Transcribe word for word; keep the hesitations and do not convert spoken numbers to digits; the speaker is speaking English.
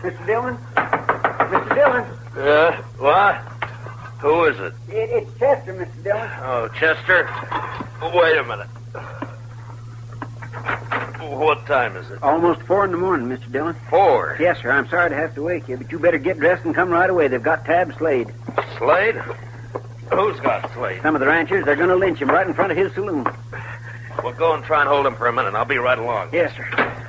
Mister Dillon? Mister Dillon? Yeah? What? Who is it? it? It's Chester, Mister Dillon. Oh, Chester? Wait a minute. What time is it? Almost four in the morning, Mister Dillon. Four? Yes, sir. I'm sorry to have to wake you, but you better get dressed and come right away. They've got Tab Slade. Slade? Who's got Slade? Some of the ranchers, they're going to lynch him right in front of his saloon. Well, go and try and hold him for a minute. I'll be right along. Yes, sir.